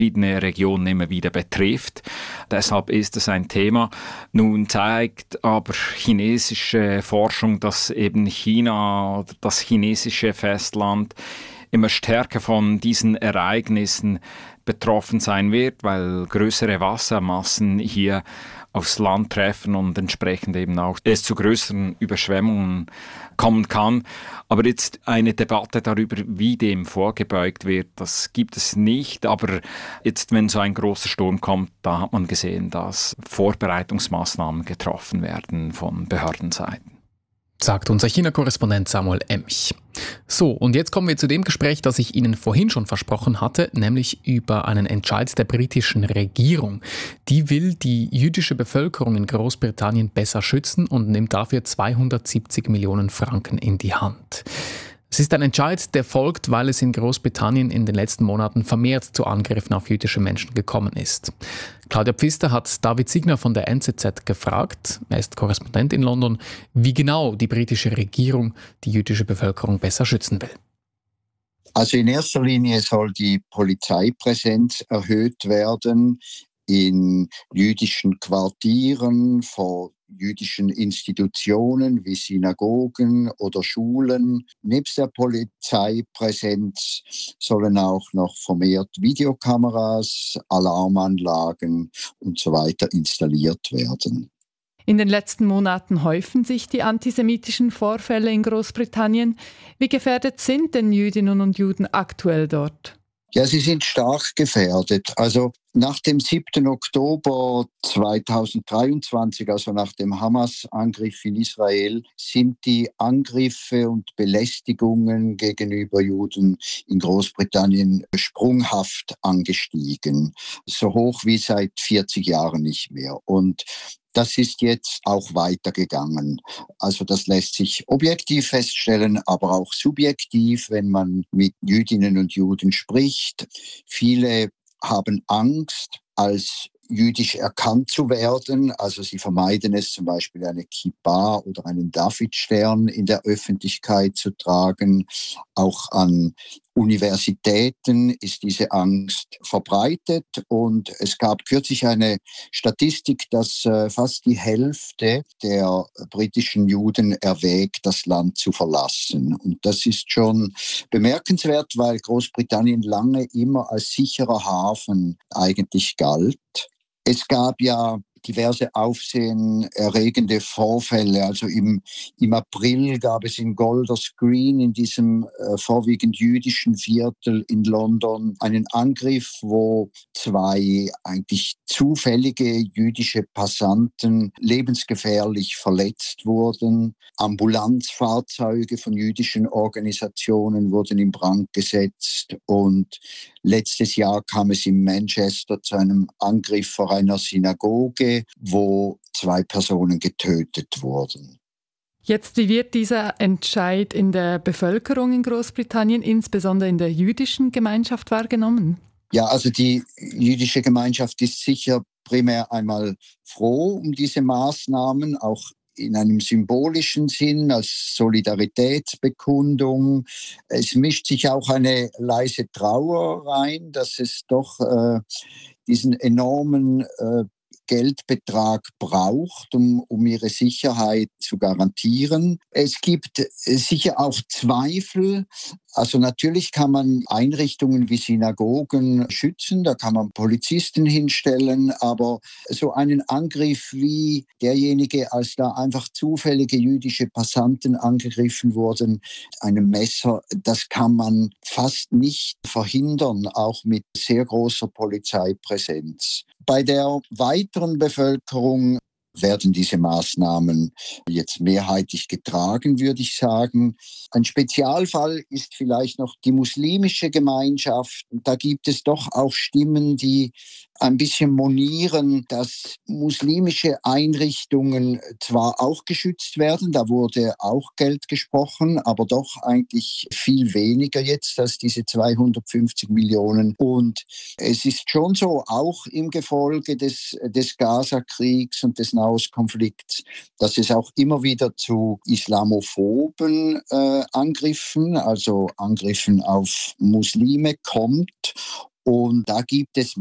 verschiedene Regionen immer wieder betrifft. Deshalb ist es ein Thema. Nun zeigt aber chinesische Forschung, dass eben China, das chinesische Festland, immer stärker von diesen Ereignissen betroffen sein wird, weil größere Wassermassen hier aufs Land treffen und entsprechend eben auch es zu größeren Überschwemmungen kommen kann. Aber jetzt eine Debatte darüber, wie dem vorgebeugt wird, das gibt es nicht. Aber jetzt, wenn so ein großer Sturm kommt, da hat man gesehen, dass Vorbereitungsmaßnahmen getroffen werden von Behördenseiten. Sagt unser China-Korrespondent Samuel Emch. So, und jetzt kommen wir zu dem Gespräch, das ich Ihnen vorhin schon versprochen hatte, nämlich über einen Entscheid der britischen Regierung. Die will die jüdische Bevölkerung in Großbritannien besser schützen und nimmt dafür 270 Millionen Franken in die Hand. Es ist ein Entscheid, der folgt, weil es in Großbritannien in den letzten Monaten vermehrt zu Angriffen auf jüdische Menschen gekommen ist. Claudia Pfister hat David Signer von der NZZ gefragt, er ist Korrespondent in London, wie genau die britische Regierung die jüdische Bevölkerung besser schützen will. Also in erster Linie soll die Polizeipräsenz erhöht werden in jüdischen Quartieren, vor jüdischen Institutionen wie Synagogen oder Schulen. Nebst der Polizeipräsenz sollen auch noch vermehrt Videokameras, Alarmanlagen und so weiter installiert werden. In den letzten Monaten häufen sich die antisemitischen Vorfälle in Großbritannien. Wie gefährdet sind denn Jüdinnen und Juden aktuell dort? Ja, sie sind stark gefährdet. Also nach dem 7. Oktober 2023, also nach dem Hamas-Angriff in Israel, sind die Angriffe und Belästigungen gegenüber Juden in Großbritannien sprunghaft angestiegen. So hoch wie seit 40 Jahren nicht mehr. Und das ist jetzt auch weitergegangen. Also das lässt sich objektiv feststellen, aber auch subjektiv, wenn man mit Jüdinnen und Juden spricht. Viele haben Angst, als jüdisch erkannt zu werden. Also sie vermeiden es, zum Beispiel eine Kippa oder einen Davidstern in der Öffentlichkeit zu tragen. Auch an Universitäten ist diese Angst verbreitet. Und es gab kürzlich eine Statistik, dass fast die Hälfte der britischen Juden erwägt, das Land zu verlassen. Und das ist schon bemerkenswert, weil Großbritannien lange immer als sicherer Hafen eigentlich galt. Es gab ja diverse aufsehenerregende Vorfälle. Also im April gab es in Golders Green, in diesem vorwiegend jüdischen Viertel in London, einen Angriff, wo 2 eigentlich zufällige jüdische Passanten lebensgefährlich verletzt wurden. Ambulanzfahrzeuge von jüdischen Organisationen wurden in Brand gesetzt. Und letztes Jahr kam es in Manchester zu einem Angriff vor einer Synagoge, wo 2 Personen getötet wurden. Jetzt, wie wird dieser Entscheid in der Bevölkerung in Großbritannien, insbesondere in der jüdischen Gemeinschaft, wahrgenommen? Ja, also die jüdische Gemeinschaft ist sicher primär einmal froh um diese Maßnahmen, auch in einem symbolischen Sinn, als Solidaritätsbekundung. Es mischt sich auch eine leise Trauer rein, dass es doch diesen enormen Geldbetrag braucht, um ihre Sicherheit zu garantieren. Es gibt sicher auch Zweifel. Also natürlich kann man Einrichtungen wie Synagogen schützen, da kann man Polizisten hinstellen, aber so einen Angriff wie derjenige, als da einfach zufällige jüdische Passanten angegriffen wurden, einem Messer, das kann man fast nicht verhindern, auch mit sehr großer Polizeipräsenz. Bei der weiteren Bevölkerung werden diese Maßnahmen jetzt mehrheitlich getragen, würde ich sagen. Ein Spezialfall ist vielleicht noch die muslimische Gemeinschaft. Da gibt es doch auch Stimmen, die ein bisschen monieren, dass muslimische Einrichtungen zwar auch geschützt werden, da wurde auch Geld gesprochen, aber doch eigentlich viel weniger jetzt als diese 250 Millionen. Und es ist schon so, auch im Gefolge des Gaza-Kriegs und des Nahostkonflikts, dass es auch immer wieder zu islamophoben Angriffen, also Angriffen auf Muslime kommt. Und da gibt es